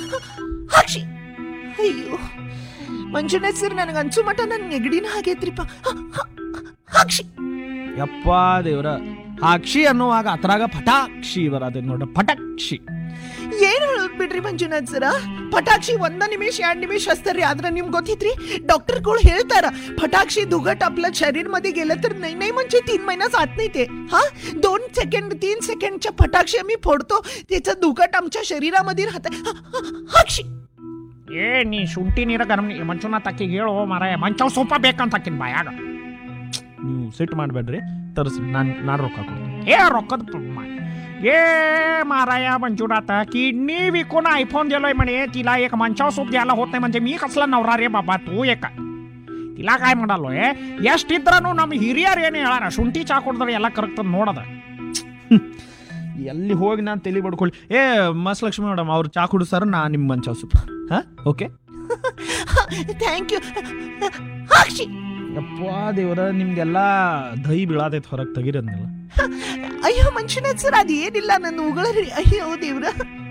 ಹಾಕ್ಷಿ. ಅಯ್ಯೋ ಮಂಜುನಾಥ್ ಸರ್, ನನಗೆ ಅನ್ಸು ಮಟ ನನ್ನ ನೆಗಡಿನ ಆಗೈತ್ರಿಪ್ಪ. ಹಾಕ್ಷಿ. ಯಪ್ಪ ದೇವ್ರ, ಹಾಕ್ಷಿ ಅನ್ನುವಾಗ ಅದ್ರಾಗ ಪಟಾಕ್ಷಿ ಬರತ್ತೆ ನೋಡ್ರಿ, ಪಟಾಕ್ಷಿ. ಏನು ಹೇಳೋದ್ ಬಿಡ್ರಿ ಮಂಜುನಾಥ್ ಸರ, ಪಟಾಕ್ಷಿ 1 ನಿಮಿಷ 2 ನಿಮಿಷ ಹಚ್ತಾರ್ರಿ. ಆದ್ರೆ ನಿಮ್ಗೆ ಗೊತ್ತಿತ್ರಿ, डॉक्टरಗಳು ಹೇಳ್ತಾರ फटाक्षी दुघट आपल्या शरीरमध्ये गेलं तर नाही म्हणजे 3 महिना जात नाही ते. हा 2 सेकंड 3 सेकंडच्या फटाक्षी आम्ही फोडतो, त्याचं दुघट आमच्या शरीरामध्ये राहतं. हाक्षी. ಏ ನೀ ಶುಂಠಿ ನೀರ ಗರಂ ಮಂಚುನಾಥ್ ಅಕ್ಕಿಗೆ ಹೇಳು ಮಾರಾಯ, ಮಂಚವ್ ಸೋಪ ಬೇಕಂತ ಹಾಕಿನ ಬಾಯಾಗ. ನೀವು ಸಿಟ್ಟು ಮಾಡಬೇಡ್ರಿ, ತರಿಸ್ರಿ, ನಾನು ರೊಕ್ಕ ಕೊಡ್ತೀನಿ. ಏ ರೊಕ್ಕದ ए माराया मंजुनाथ, किडनी विकून आयफोन दिलोय म्हणे, तिला एक मंचाव सूप द्यायला होत नाही म्हणजे मी कसला नवरा रे बाबा तू एक. तिला काय म्हणालोय, ಎಷ್ಟಿದ್ರೂ ನಮ್ಮ ಹಿರಿಯರು ಏನು ಹೇಳಾರ, ಶುಂಠಿ ಚಾ ಕುಡಿದ್ರೆ ಎಲ್ಲ ಕರೆಕ್ಟ್ ನೋಡದ. ಎಲ್ಲಿ ಹೋಗಿ ನಾನು ತಲೆ ಬಡ್ಕೊಳ್ಳಿ. ಮಸ್ತ್ ಲಕ್ಷ್ಮಿ ಮೇಡಮ್ ಅವ್ರು ಚಾ ಕುಡಿಸ್ತಾರ, ನಾ ನಿಮ್ಮ ಮಂಚಾವ್ ಸೂಪ್. ಹಾಂ ಓಕೆ, ಥ್ಯಾಂಕ್ ಯು. ಹಾಕ್ಷಿ. ಯಪ್ಪ ದೇವರ, ನಿಮ್ಗೆಲ್ಲ ದಹಿ ಬೀಳಾದೈತೆ, ಹೊರಗೆ ತೆಗಿರೋದ್ನೆಲ್ಲ. ಅಯ್ಯೋ ಮಂಜುನಾಥ್ ಸರ್, ಅದೇನಿಲ್ಲ, ನನ್ನ ಉಗಳರಿ. ಅಯ್ಯೋ ದೇವ್ರ,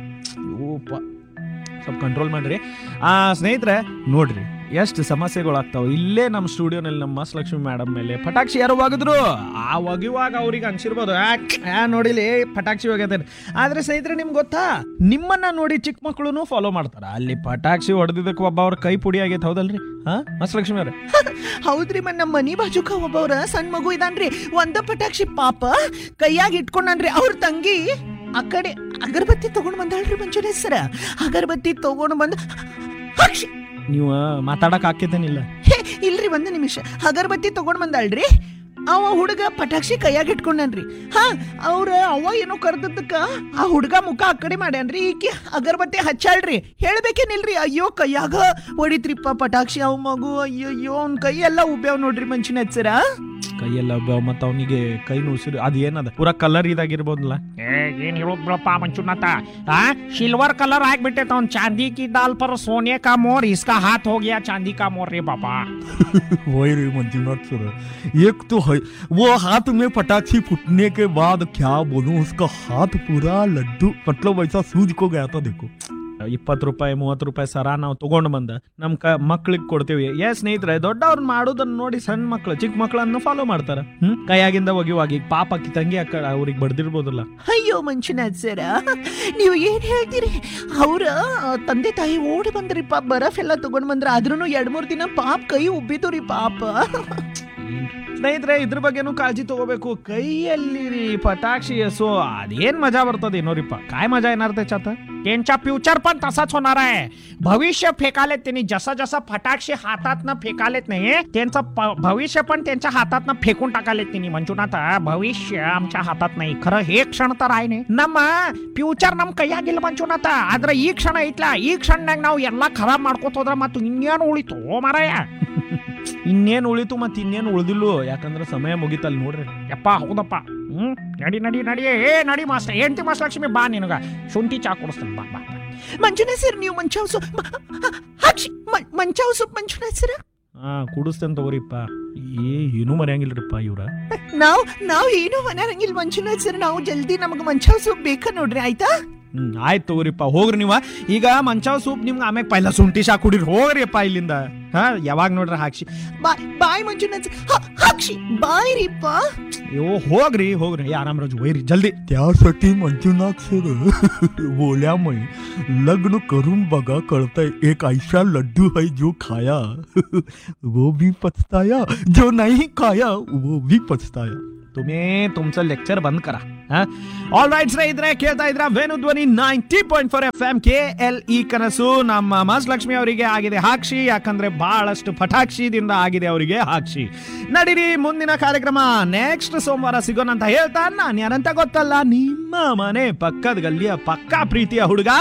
ಯೋಪ ಸ್ವಲ್ಪ ಕಂಟ್ರೋಲ್ ಮಾಡ್ರಿ. ಸ್ನೇಹಿತರೆ ನೋಡ್ರಿ, ಎಷ್ಟು ಸಮಸ್ಯೆಗಳಾಗ್ತಾವೆ ಇಲ್ಲೇ ನಮ್ಮ ಸ್ಟುಡಿಯೋನಲ್ಲಿ. ನಮ್ಮ ಮಸ್ತ್ ಲಕ್ಷ್ಮಿ ಮೇಡಮ್ ಮೇಲೆ ಪಟಾಕ್ಷಿ ಯಾರೋ ಒಗೆದ್ರು, ಆ ಒಗೆಯುವಾಗ ಅವ್ರಿಗೆ ಅನ್ಸಿರ್ಬೋದು ನೋಡಿಲಿ ಪಟಾಕ್ಷಿ ಒಗೆದ. ಆದ್ರೆ ಸ್ನೇಹಿತರೆ ನಿಮ್ಗೆ ಗೊತ್ತಾ, ನಿಮ್ಮನ್ನ ನೋಡಿ ಚಿಕ್ಕ ಮಕ್ಕಳು ಫಾಲೋ ಮಾಡ್ತಾರ. ಅಲ್ಲಿ ಪಟಾಕ್ಷಿ ಹೊಡೆದಿದ್ದಕ್ಕೆ ಒಬ್ಬ ಅವ್ರ ಕೈ ಪುಡಿ ಆಗೈತೆ, ಹೌದಲ್ರಿ? ಮಸ್ತ್ ಲಕ್ಷ್ಮಿ ಅವ್ರೆ, ಹೌದ್ರಿ. ನಮ್ಮ ಮನಿ ಬಾಜುಕ ಒಬ್ಬವ್ರ ಸಣ್ಣ ಮಗು ಇದಾನ್ರಿ, ಒಂದ ಪಟಾಕ್ಷಿ ಪಾಪ ಕೈಯಾಗ ಇಟ್ಕೊಂಡ್ರಿ. ಅವ್ರ ತಂಗಿ ಆ ಕಡೆ ಅಗರಬತ್ತಿ ತಗೊಂಡ್ ಬಂದಾಳ್ರಿ ಮಂಜುನಾಥ್ ಸರ. ಅಗರಬತ್ತಿ ತಗೊಂಡ್ ಬಂದ ಹಾಕ್ಷಿ. ನೀವು ಮಾತಾಡಕ್ ಹಾಕಿದ್ದೇನಿಲ್ಲ? ಇಲ್ರಿ, 1 ನಿಮಿಷ. ಅಗರಬತ್ತಿ ತಗೊಂಡ್ ಬಂದಾಳ್ರಿ. ಅವ ಹುಡುಗ ಪಟಾಕ್ಷಿ ಕೈಯಾಗ ಇಟ್ಕೊಂಡನ್ರಿ. ಅವ್ರ ಅವ ಏನೋ ಕರ್ದಕ್ಕ ಆ ಹುಡುಗ ಮುಖ ಆ ಕಡೆ ಮಾಡ್ಯಾನ್ರಿ. ಈಕೆ ಅಗರಬತ್ತಿ ಹಚ್ಚಾಳ್ರಿ. ಹೇಳ್ಬೇಕೇನಿಲ್ರಿ, ಅಯ್ಯೋ ಕೈಯಾಗ ಹೊಡಿತ್ರಿಪ್ಪ ಪಟಾಕ್ಷಿ ಅವ್ ಮಗು. ಅಯ್ಯೋ ಅವ್ನ ಕೈ ಎಲ್ಲ ಉಬ್ಬ್ಯಾವ್ ನೋಡ್ರಿ ಮಂಜುನಾಥ್ ಸರ. ಕೈಯೆಲ್ಲ ಮತ್ತ ಅವನಿಗೆ ಕೈ ಉಸಿರು ಅದೇನದ ಪೂರಾ ಕಲರ್ ಇದಾಗಿರ್ಬೋದಲ್ಲ. ಏನ್ ಹೇಳೋದ್ ಬಿಡಪ್ಪ ಮಂಜುನಾಥ, सिल्वर कलर ಆಗ್ಬಿಟ್ಟೈತೆ ಅವ್ನ್. चांदी की दाल पर सोने का मोर, इसका हाथ हो गया चांदी का मोर रे बाबा. वही रे मंजुनाथ सर, एक तो है वो हाथ में पटाखी फूटने के बाद क्या बोलूं, उसका हाथ पूरा लड्डू, मतलब ऐसा सूज को गया था. देखो 20 ರೂಪಾಯಿ 30 ರೂಪಾಯಿ ಸರ ನಾವು ತಗೊಂಡು ಬಂದ ನಮ್ಮ ಮಕ್ಳಿಗೆ ಕೊಡ್ತೇವಿ. ಸ್ನೇಹಿತರೆ, ದೊಡ್ಡವ್ರನ್ನ ಮಾಡೋದನ್ನ ನೋಡಿ ಸಣ್ಣ ಮಕ್ಳು ಚಿಕ್ಕ ಮಕ್ಳನ್ನ ಫಾಲೋ ಮಾಡ್ತಾರ. ಕೈಯಾಗಿಂದ ಒಗಿವಾಗಿ ಪಾಪ ತಂಗಿ ಅಕ್ಕ ಅವ್ರಿಗೆ ಬಡ್ದಿರ್ಬೋದಲ್ಲ. ಅಯ್ಯೋ ಮಂಜುನಾಥ್ ಸರ, ನೀವು ಏನ್ ಹೇಳ್ತೀರಿ? ಅವ್ರ ತಂದೆ ತಾಯಿ ಓಡಿ ಬಂದ್ರಿಪ್ಪ, ಬರಫ್ ಎಲ್ಲ ತಗೊಂಡ್ ಬಂದ್ರ. ಆದ್ರೂ 2-3 ದಿನ ಪಾಪ ಕೈ ಉಬ್ಬಿತು ರೀ ಪಾಪ. ಸ್ನೇಹಿತರೆ, ಇದ್ರ ಬಗ್ಗೆನೂ ಕಾಳಜಿ ತಗೋಬೇಕು. ಕೈಯಲ್ಲಿ पटाक्षी असो अदेन मजा बरतದೆ ನೋರಿಪ್ಪ. काय मजा येणार त्याच्यात? त्यांचा फ्युचर पण तसाच होणार आहे. भविष्य फेकालेत त्यांनी, जसं जसं फटाक्षे हातातनं फेकालेत नाही, त्यांचं भविष्य पण त्यांच्या हातातनं फेकून टाकालेत त्यांनी. ಮಂಜುನಾಥ, ಭವಿಷ್ಯ आमच्या हातात नाही, खरं हे क्षण तर आहे नाही. ನಮ್ಮ ಫ್ಯೂಚರ್ ನಮ್ ಕೈಯಾಗಿಲ್ಲ ಮಂಜುನಾಥ. ಆದ್ರೆ ಈ ಕ್ಷಣ ಐತ್ಲಾ, ಈ ಕ್ಷಣನಾಗ ನಾವು ಎಲ್ಲ ಖರಾಬ್ ಮಾಡ್ಕೋತ ಹೋದ್ರ ಮತ್ತೆ ಇನ್ನೇನು ಉಳಿತು ಮಾರಾಯ? ಇನ್ನೇನು ಉಳಿತು ಮತ್ತೆ ಇನ್ನೇನು ಉಳಿದಿಲ್ಲೋ, ಯಾಕಂದ್ರೆ ಸಮಯ ಮುಗಿತಲ್ಲಿ ನೋಡ್ರಿ. ಯಪ್ಪ ಹೌದಪ್ಪ. ನಡಿ ನಡಿ ನಡಿ, ನಡಿ ಮಾಸ್ಟರ್, ಹೆಂಡತಿ ಮಾಸ್ಟರ್ ಲಕ್ಷ್ಮಿ ಬಾ, ನಿನಗ ಶುಂಠಿ ಚಾ ಕೊಡಿಸ್ತಾನೆ ಬಾ ಬಾ. ಮಂಜುನಾಥ್ ಸರ್, ನೀವು ಮಂಚಾವ್ ಸೂಪ್ ಹಾಕ್ಷಿ. ಮಂಚಾವ್ ಸೂಪ್ ಮಂಜುನಾಥ್ ಸರ ಕುಡಿಸ್ತೇನೆ ತಗೋರಿಪ್ಪ. ಏನು ಮರ್ಯಾಂಗಿಲ್ರಿಪ್ಪ ಇವ್ರ. ನಾವು ಏನು ಮನ್ಯಾರಂಗಿಲ್ಲ ಮಂಜುನಾಥ್ ಸರ್. ನಾವು ಜಲ್ದಿ ನಮಗೆ ಮಂಚಾವ್ ಸೂಪ್ ಬೇಕಾ ನೋಡ್ರಿ, ಆಯ್ತಾ? ಆಯ್ತು ತಗೋರಿಪ್ಪ, ಹೋಗ್ರಿ ನೀವ. ಈಗ ಮಂಚಾವ್ ಸೂಪ್ ನಿಮ್ಗೆ ಆಮೇಲೆ ಪೈಲ ಶುಂಠಿ ಚಾ ಕುಡಿರಿ, ಹೋಗ್ರಿಪ್ಪ ಇಲ್ಲಿಂದ. ಯಾವಾಗ ನೋಡ್ರಿ ಹಾಕ್ಷಿ. ಬಾಯ್ ಮಂಜುನಾಥ್ ಹಾಕ್ಷಿ, ಬಾಯ್ ರೀಪ್ಪ. ಅಯ್ಯೋ ಹೋಗ್ರಿ आराम राजू, वैरी जल्दी. त्यासाठी मंजुनाथ सर बोल्या मैं, लग्न करून बघा, कळतंय एक ऐसा लड्डू है जो खाया वो भी पछताया, जो नहीं खाया वो भी पछताया. तुम्ही तुमचं लेक्चर बंद करा. ಆಲ್ ರೈಟ್ ಸ್ನೇಹಿತರೆ, ಕೇಳ್ತಾ ಇದ್ರ ವೇಣುಧ್ವನಿ 90.4 FM KLE ಕನಸು. ನಮ್ಮ ಮಸ್ತ್ ಲಕ್ಷ್ಮಿ ಅವರಿಗೆ ಆಗಿದೆ ಹಾಕ್ಷಿ, ಯಾಕಂದ್ರೆ ಬಹಳಷ್ಟು ಪಟಾಕ್ಷಿದಿಂದ ಆಗಿದೆ ಅವರಿಗೆ ಹಾಕ್ಷಿ. ನಡೀರಿ, ಮುಂದಿನ ಕಾರ್ಯಕ್ರಮ ನೆಕ್ಸ್ಟ್ ಸೋಮವಾರ ಸಿಗೋಣ ಅಂತ ಹೇಳ್ತಾ, ನಾನು ಯಾರಂತ ಗೊತ್ತಲ್ಲ, ನಿಮ್ಮ ಮನೆ ಪಕ್ಕದ ಗಲ್ಲಿಯ ಪಕ್ಕಾ ಪ್ರೀತಿಯ ಹುಡುಗ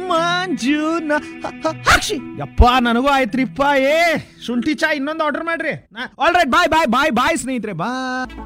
ಮಂಜುನ ಹಾಕ್ಷಿ. ಯಪ್ಪ ನನಗೂ ಆಯ್ತ್ರಿಪ್ಪ. ಶುಂಠಿ ಚಾ ಇನ್ನೊಂದು ಆರ್ಡರ್ ಮಾಡ್ರಿ. ಆಲ್ ರೈಟ್, ಬಾಯ್ ಬಾಯ್ ಬಾಯ್ ಬಾಯ್ ಸ್ನೇಹಿತರೆ, ಬಾಯ್.